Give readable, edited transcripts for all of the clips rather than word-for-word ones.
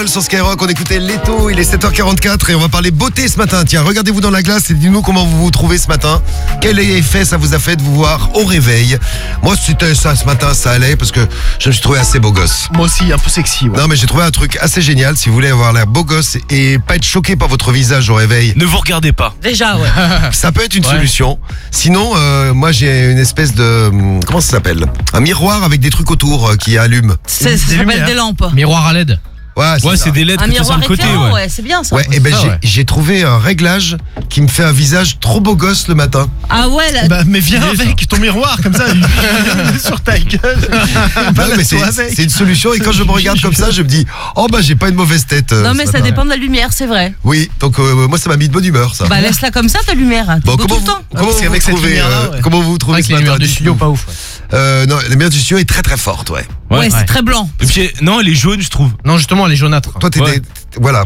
Simple sur Skyrock, on écoutait Leto, il est 7h44 et on va parler beauté ce matin. Tiens, regardez-vous dans la glace et dites-nous comment vous vous trouvez ce matin. Quel effet ça vous a fait de vous voir au réveil? Moi, c'était ça ce matin, ça allait parce que je me suis trouvé assez beau gosse. Moi aussi, un peu sexy. Ouais. Non, mais j'ai trouvé un truc assez génial. Si vous voulez avoir l'air beau gosse et pas être choqué par votre visage au réveil, Ne vous regardez pas. Déjà, ouais. ça peut être une solution. Sinon, moi j'ai une espèce de... Comment ça s'appelle? Un miroir avec des trucs autour qui allument. Ça Des s'appelle lumières. des lampes. Miroir à LED. Ouais, Ouais, ça. c'est des lettres Un que t'as sur miroir le côté, éclairant, ouais. ouais, c'est bien ça. Ouais, et ben ça, ouais. j'ai trouvé un réglage qui me fait un visage trop beau gosse le matin. Ah ouais, là, Bah, mais viens avec ton miroir, comme ça, il est sur ta gueule. Non, mais c'est une solution et quand je me regarde comme ça, je me dis oh bah j'ai pas une mauvaise tête. non ce mais ça matin. dépend de la lumière, c'est vrai. Oui, donc moi ça m'a mis de bonne humeur ça. Bah laisse-la comme ça ta lumière. Bon, Tout comment le temps. comment parce vous qu'avec cette trouvez lumière-là, ouais. comment vous trouvez Avec ce les matin? lumières du studio, Dites-nous. pas ouf. Non, la lumière du studio est très très forte, ouais. Ouais, c'est très blanc. Et puis, non, elle est jaune, je trouve. Non, justement, elle est jaunâtre. Toi t'es Ouais. voilà.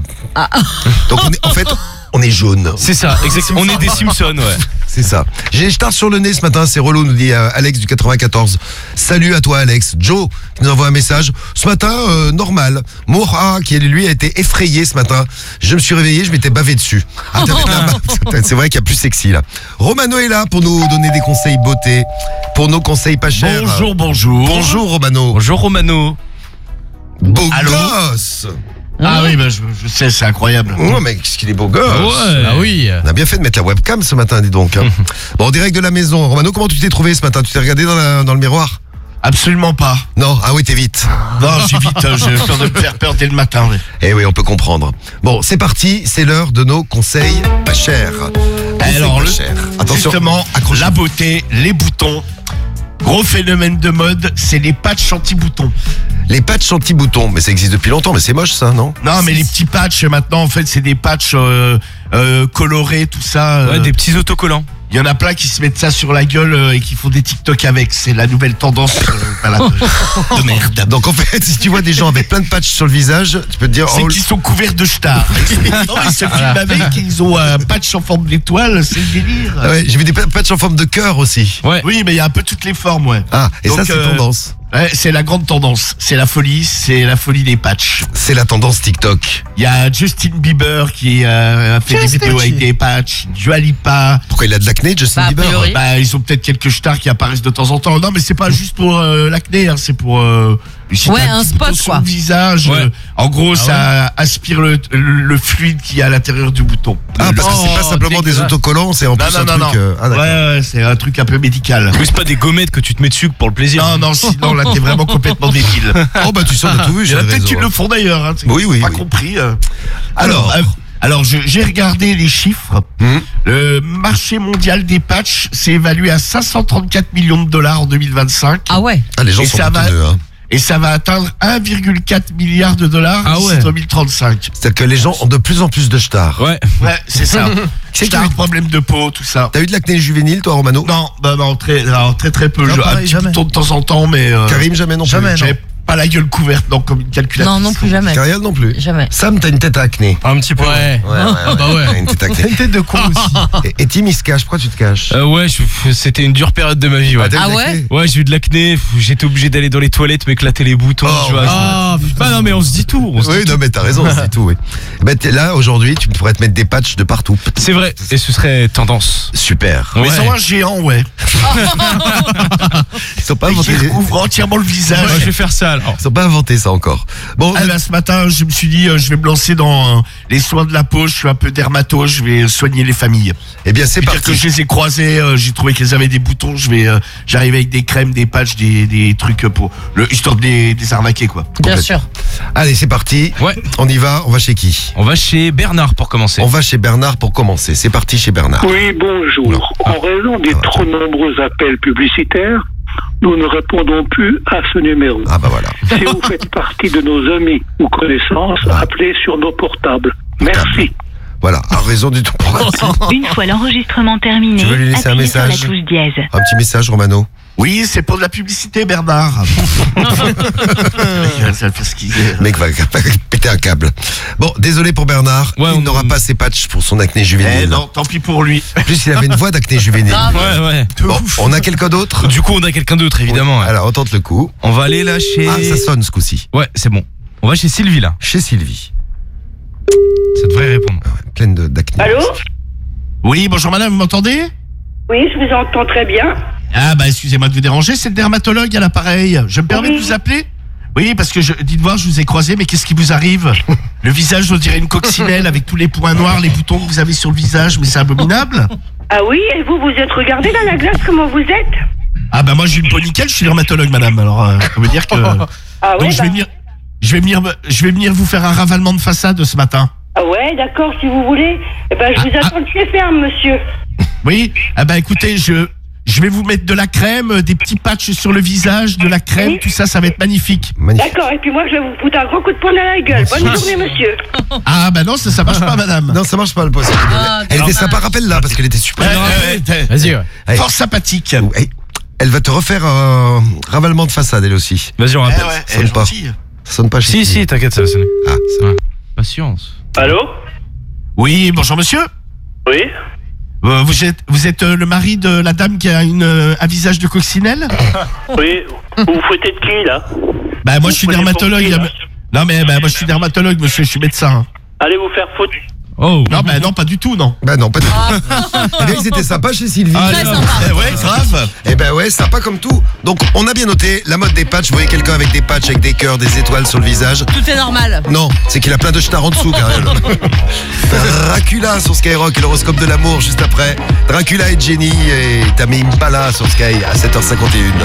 Donc en fait on est jaune. C'est ça, exactement. On est des Simpsons, ouais. C'est ça. J'ai je tarte sur le nez ce matin, c'est relou, nous dit Alex du 94. Salut à toi Alex. Joe qui nous envoie un message. Ce matin, normal. Moura qui lui a été effrayé ce matin. Je me suis réveillé, je m'étais bavé dessus. Ah, c'est vrai qu'il y a plus sexy là. Romano est là pour nous donner des conseils beauté, pour nos conseils pas chers. Bonjour. Bonjour Romano. Bonjour Romano. Beau Allô gosse. Ah oui, bah, je sais, c'est incroyable. Oh mais qu'est-ce qu'il est beau gosse. Ouais. Ah oui. On a bien fait de mettre la webcam ce matin, dis donc. Hein. Bon, en direct de la maison. Romano, comment tu t'es trouvé ce matin? Tu t'es regardé dans le miroir? Absolument pas. Non, ah oui, t'es vite. Non, j'ai vite, j'ai peur de me faire peur dès le matin. Oui. Eh oui, on peut comprendre. Bon, c'est parti, c'est l'heure de nos conseils pas chers. Conseils Alors, pas chers. Attention, justement, accrochez-vous. la beauté, les boutons. Gros phénomène de mode, c'est les patchs anti-boutons. Les patchs anti-boutons, mais ça existe depuis longtemps, mais c'est moche ça, non? Non, mais les petits patchs, maintenant, en fait, c'est des patchs colorés, tout ça. Ouais, des petits autocollants. Il y en a plein qui se mettent ça sur la gueule et qui font des TikTok avec. C'est la nouvelle tendance voilà, de merde. Donc en fait, si tu vois des gens avec plein de patchs sur le visage, tu peux te dire... C'est oh, qu'ils sont couverts de stars. Non, ils se filment avec, ils ont un patch en forme d'étoile, c'est le délire. ah ouais, j'ai vu des patchs en forme de cœur aussi. Ouais. Oui, mais il y a un peu toutes les formes, ouais. Ah, et Donc, ça c'est tendance. Ouais, c'est la grande tendance. C'est la folie des patchs. C'est la tendance TikTok. Il y a Justin Bieber qui a fait des vidéos avec des patchs, Dua Lipa. Pourquoi il a de l'acné, Justin Bah, a Bieber? priori. Bah, ils ont peut-être quelques stars qui apparaissent de temps en temps. Non, mais c'est pas juste pour l'acné, hein, c'est pour si Ouais, t'as un petit spot, bouton sur quoi. le visage. Ouais. En gros, ça aspire le fluide qui est à l'intérieur du bouton. Ah, parce que c'est pas simplement des dégueulasse. autocollants, c'est en plus un truc... ah, d'accord. ouais, c'est un truc un peu médical. Oui, c'est pas des gommettes que tu te mets dessus pour le plaisir. Non, sinon là t'es vraiment complètement débile. Oh bah tu sais, on a tout vu Il y sur en a les peut-être réseaux. qui le font d'ailleurs. Hein, Oui, oui, Pas oui. compris. Alors. Alors j'ai regardé les chiffres. Le marché mondial des patchs s'est évalué à 534 millions de dollars en 2025. Ah ouais. Ah, les gens Et sont ça va- boutonneux, hein. Et ça va atteindre 1,4 milliard de dollars Ah d'ici ouais. 2035. C'est-à-dire que les gens ont de plus en plus de stars. Ouais. Ouais, c'est ça. C'est J'ai un problème de peau, tout ça. T'as eu de l'acné juvénile, toi, Romano? Non, très peu. Non, Un pareil, petit jamais. bouton de temps en temps, mais Karim, jamais non plus. Jamais, non. j'avais pas la gueule couverte, donc comme une calculatrice. Non, non plus jamais. Cariel non plus. Jamais. Sam, t'as une tête à acné. Un petit peu. Ouais. Ah bah ouais. T'as une tête à acné. Une tête de con aussi. Et Tim, il se cache. Pourquoi tu te caches? Ouais, c'était une dure période de ma vie, ouais. T'as eu Ah de ouais l'acné? Ouais, j'ai eu de l'acné, j'étais obligé d'aller dans les toilettes, m'éclater les boutons. Oh, tu vois. Ah, Bah non, mais on se dit tout. on se Oui, dit non, mais t'as raison, c'est tout, oui. Ben, là, aujourd'hui, tu pourrais te mettre des patchs de partout. tout. C'est vrai, et ce serait tendance. Super. Mais Ouais. sans un géant, ouais. Ils sont pas Qui inventés. recouvre entièrement le visage. Ouais, je vais faire ça alors. Ils sont pas inventés, ça encore. Bon, Ah bah, ce matin, je me suis dit, je vais me lancer dans les soins de la peau. Je suis un peu dermato, je vais soigner les familles. eh bien, c'est C'est-à-dire que parti. je les ai croisés, j'ai trouvé qu'elles avaient des boutons. J'arrive avec des crèmes, des patchs, des trucs pour histoire de les arnaquer, quoi. Bien sûr. Allez, c'est parti. Ouais. On y va. On va chez qui? On va chez Bernard pour commencer. On va chez Bernard pour commencer. C'est parti chez Bernard. Oui, bonjour. En raison des trop nombreux appels publicitaires, nous ne répondons plus à ce numéro. Ah bah voilà. Si vous faites partie de nos amis ou connaissances, appelez sur nos portables. Merci. Voilà, à raison du tout. Une fois l'enregistrement terminé, Tu veux lui laisser un appuyez sur message la touche dièse. Un petit message, Romano. Oui, c'est pour de la publicité, Bernard. Ça fait ce qu'il est. Le mec va péter un câble. Bon, désolé pour Bernard. Ouais, il on- n'aura pas ses patchs pour son acné juvénile. Eh non, tant pis pour lui. En plus, il avait une voix d'acné juvénile. Ouais, ouais. Bon, on a quelqu'un d'autre? Du coup, on a quelqu'un d'autre, évidemment. ouais. Alors, on tente le coup. On va aller là chez. Ah, ça sonne ce coup-ci. Ouais, c'est bon. On va chez Sylvie là. Chez Sylvie. Ça devrait répondre. Ah ouais, pleine d'acné. Allô? Oui, bonjour madame, vous m'entendez? Oui, je vous entends très bien. Ah bah excusez-moi de vous déranger, c'est le dermatologue à l'appareil. Je me permets de vous appeler? Oui, parce que dites voir, je vous ai croisé, mais qu'est-ce qui vous arrive? Le visage, on dirait une coccinelle avec tous les points noirs, les boutons que vous avez sur le visage, mais c'est abominable. Ah oui, et vous êtes regardé dans la glace comment vous êtes? Ah bah moi j'ai une peau nickel, je suis dermatologue madame, alors ça veut dire que... Ah Donc ouais, je vais venir vous faire un ravalement de façade ce matin. Ah ouais, d'accord, si vous voulez. Eh ben, je vous attends de pied ferme, monsieur. Oui, ah bah écoutez, je vais vous mettre de la crème, des petits patchs sur le visage, de la crème, Oui. tout ça, ça va être magnifique. Magnifique. D'accord, et puis moi, je vais vous foutre un gros coup de poing dans la gueule. Bonne journée, monsieur. Ah bah non, ça marche pas madame. Non, ça marche pas le poste. Elle était sympa, rappelle-la, parce qu'elle était super. Vas-y, ouais. Allez. Fort sympathique. Hey, elle va te refaire un ravalement de façade, elle aussi. Vas-y, on rappelle. elle sonne pas. gentille. Ça sonne pas chez Si, Sylvie. t'inquiète, ça va sonner. Ah, ça va. Patience. Allô? Oui, bonjour monsieur. Oui? Vous êtes le mari de la dame qui a un visage de coccinelle? Oui, vous vous foutez de qui, là? Bah moi je suis Vous prenez pour dermatologue. qui, là? Non mais bah, moi je suis dermatologue monsieur, je suis médecin. Allez vous faire foutre. Oh. Non bah non pas du tout non. Bah non, pas du tout. Eh bien, ils étaient sympas chez Sylvie. Très sympa. Ouais grave. Eh ben ouais, sympa comme tout. Donc, on a bien noté la mode des patchs. Vous voyez quelqu'un avec des patchs, avec des cœurs, des étoiles sur le visage? Tout est normal. Non, c'est qu'il a plein de stars en dessous, Karel. Dracula sur Skyrock et l'horoscope de l'amour juste après. Dracula et Jenny et Tammy Impala sur Sky à 7h51.